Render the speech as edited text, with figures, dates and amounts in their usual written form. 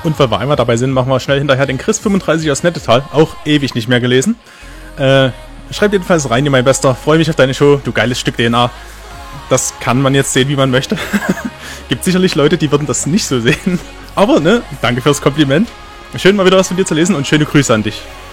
Und weil wir einmal dabei sind, machen wir schnell hinterher den Chris35 aus Nettetal. Auch ewig nicht mehr gelesen. Schreibt jedenfalls rein, mein Bester. Freue mich auf deine Show, du geiles Stück DNA. Das kann man jetzt sehen, wie man möchte. Gibt sicherlich Leute, die würden das nicht so sehen. Aber, ne, danke fürs Kompliment. Schön mal wieder was von dir zu lesen und schöne Grüße an dich.